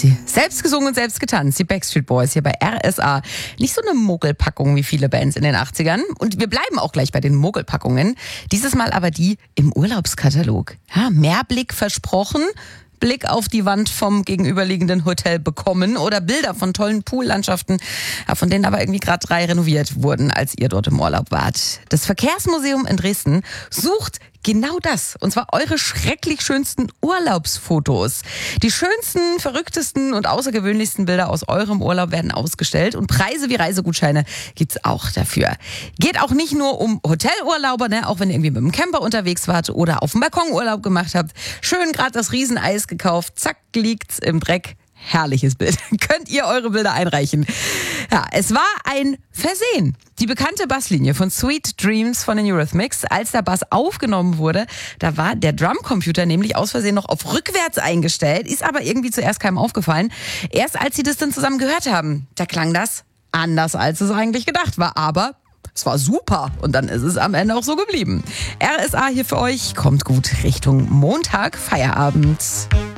sie. Selbst gesungen und selbst getanzt. Die Backstreet Boys hier bei RSA. Nicht so eine Mogelpackung wie viele Bands in den 80ern. Und wir bleiben auch gleich bei den Mogelpackungen. Dieses Mal aber die im Urlaubskatalog. Ja, Mehrblick versprochen. Blick auf die Wand vom gegenüberliegenden Hotel bekommen oder Bilder von tollen Poollandschaften, von denen aber irgendwie gerade 3 renoviert wurden, als ihr dort im Urlaub wart. Das Verkehrsmuseum in Dresden sucht genau das. Und zwar eure schrecklich schönsten Urlaubsfotos. Die schönsten, verrücktesten und außergewöhnlichsten Bilder aus eurem Urlaub werden ausgestellt. Und Preise wie Reisegutscheine gibt's auch dafür. Geht auch nicht nur um Hotelurlauber, ne? Auch wenn ihr irgendwie mit dem Camper unterwegs wart oder auf dem Balkon Urlaub gemacht habt. Schön gerade das Rieseneis gekauft. Zack, liegt's im Dreck. Herrliches Bild. Könnt ihr eure Bilder einreichen. Ja, es war ein Versehen. Die bekannte Basslinie von Sweet Dreams von den Eurythmics, als der Bass aufgenommen wurde, da war der Drumcomputer nämlich aus Versehen noch auf rückwärts eingestellt, ist aber irgendwie zuerst keinem aufgefallen. Erst als sie das dann zusammen gehört haben, da klang das anders, als es eigentlich gedacht war. Aber es war super und dann ist es am Ende auch so geblieben. RSA hier für euch. Kommt gut Richtung Montag, Feierabend.